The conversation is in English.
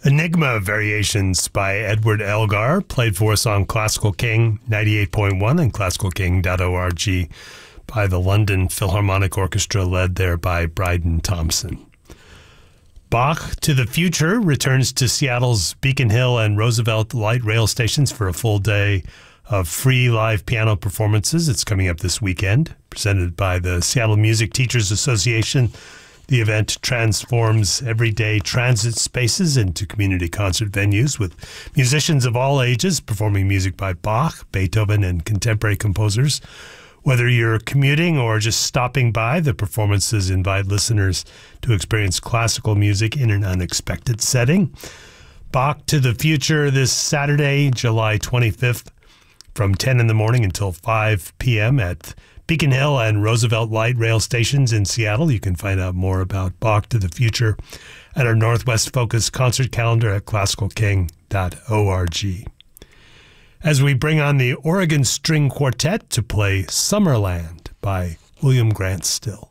Enigma Variations by Edward Elgar, played for us on Classical King 98.1 and classicalking.org by the London Philharmonic Orchestra, led there by Bryden Thompson. Bach to the Future returns to Seattle's Beacon Hill and Roosevelt Light Rail stations for a full day of free live piano performances. It's coming up this weekend, presented by the Seattle Music Teachers Association. The event transforms everyday transit spaces into community concert venues with musicians of all ages performing music by Bach, Beethoven, and contemporary composers. Whether you're commuting or just stopping by, the performances invite listeners to experience classical music in an unexpected setting. Bach to the Future this Saturday, July 25th, from 10 in the morning until 5 p.m. at Beacon Hill and Roosevelt Light Rail stations in Seattle. You can find out more about Bach to the Future at our Northwest Focus concert calendar at classicalking.org. As we bring on the Oregon String Quartet to play Summerland by William Grant Still.